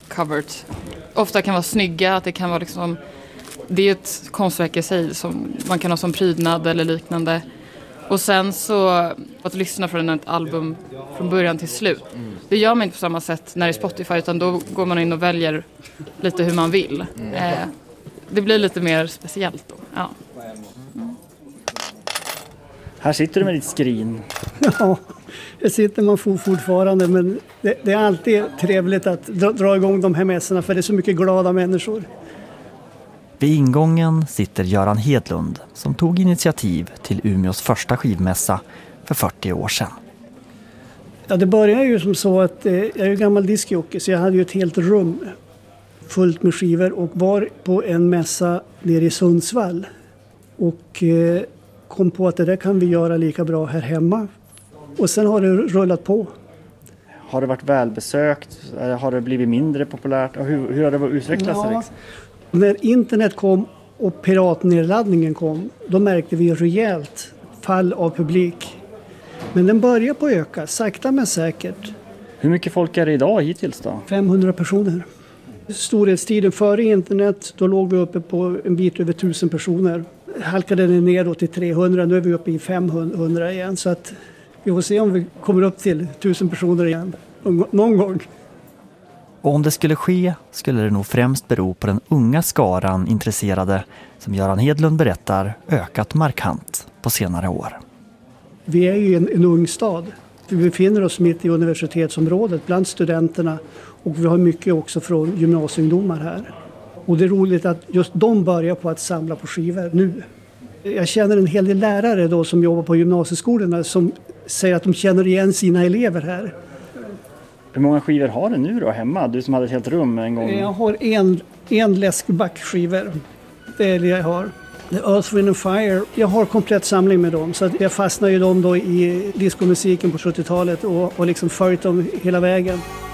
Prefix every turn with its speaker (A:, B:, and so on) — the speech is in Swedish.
A: covers ofta kan vara snygga, att det kan vara liksom, det är ett konstverk i sig som man kan ha som prydnad eller liknande. Och sen så att lyssna från ett album från början till slut. Det gör man inte på samma sätt när det är Spotify, utan då går man in och väljer lite hur man vill. Det blir lite mer speciellt då. Ja.
B: Här sitter du med ditt skrin.
C: Ja, det sitter man fortfarande, men det är alltid trevligt att dra igång de här mässorna, för det är så mycket glada människor.
D: Vid ingången sitter Göran Hedlund som tog initiativ till Umeås första skivmässa för 40 år sedan.
C: Ja, det började ju som så att jag är ju gammal diskjockey, så jag hade ju ett helt rum fullt med skivor och var på en mässa nere i Sundsvall. Och kom på att det där kan vi göra lika bra här hemma. Och sen har det rullat på.
B: Har det varit välbesökt? Har det blivit mindre populärt? Hur har det utvecklats?
C: Ja. När internet kom och piratnedladdningen kom, då märkte vi rejält fall av publik. Men den börjar på att öka, sakta men säkert.
B: Hur mycket folk är det idag hittills då?
C: 500 personer. Storhetstiden före internet, då låg vi uppe på en bit över 1000 personer. Halkade det ner till 300, nu är vi uppe i 500 igen. Så att vi får se om vi kommer upp till 1000 personer igen någon gång.
D: Och om det skulle ske skulle det nog främst bero på den unga skaran intresserade som Göran Hedlund berättar ökat markant på senare år.
C: Vi är ju en ung stad. Vi befinner oss mitt i universitetsområdet bland studenterna och vi har mycket också från gymnasieungdomar här. Och det är roligt att just de börjar på att samla på skivor nu. Jag känner en hel del lärare då som jobbar på gymnasieskolorna som säger att de känner igen sina elever här.
B: Hur många skivor har du nu då hemma? Du som hade ett helt rum en gång.
C: Jag har en läskbackskivor. Det är det jag har. The Earth, Wind and Fire. Jag har komplett samling med dem. Så att jag fastnar ju dem då i diskomusiken på 70-talet och liksom följt dem hela vägen.